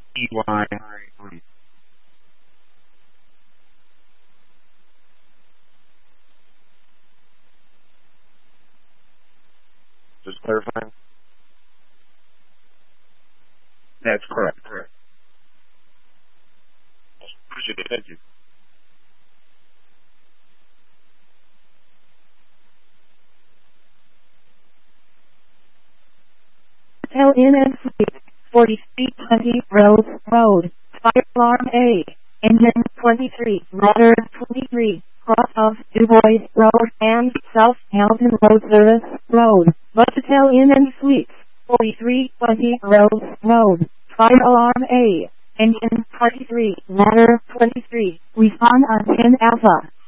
EY. Just clarifying. That's correct. Appreciate it. Thank you. Hotel Inn and Suites, 4320 Rose Road, Fire Alarm A, Engine 23, Rudder 23, Cross of Du Bois Road and South Hamilton Road Service Road, Hotel Inn and Suites, 4320 Rose Road, Fire Alarm A, Engine 23, Ladder 23, respond on 10 Alpha.